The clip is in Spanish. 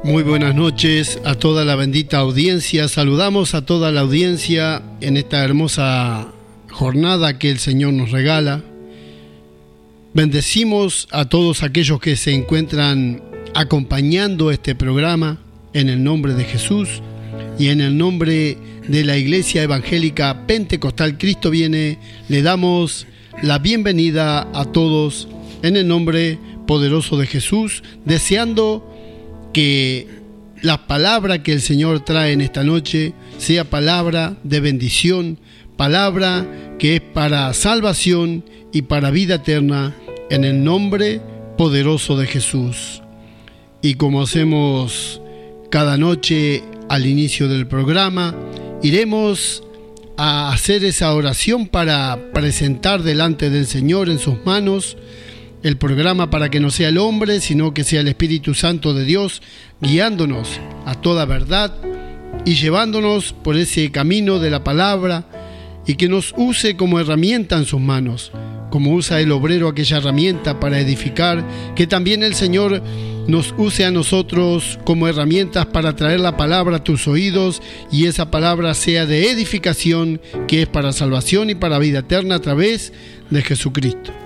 Muy buenas noches a toda la bendita audiencia. Saludamos a toda la audiencia en esta hermosa jornada que el Señor nos regala. Bendecimos a todos aquellos que se encuentran acompañando este programa en el nombre de Jesús y en el nombre de la Iglesia Evangélica Pentecostal Cristo Viene. Le damos la bienvenida a todos en el nombre poderoso de Jesús, deseando que la palabra que el Señor trae en esta noche sea palabra de bendición, palabra que es para salvación y para vida eterna, en el nombre poderoso de Jesús. Y como hacemos cada noche al inicio del programa, iremos a hacer esa oración para presentar delante del Señor en sus manos el programa, para que no sea el hombre, sino que sea el Espíritu Santo de Dios, guiándonos a toda verdad y llevándonos por ese camino de la palabra, y que nos use como herramienta en sus manos, como usa el obrero aquella herramienta para edificar, que también el Señor nos use a nosotros como herramientas para traer la palabra a tus oídos, y esa palabra sea de edificación, que es para salvación y para vida eterna a través de Jesucristo.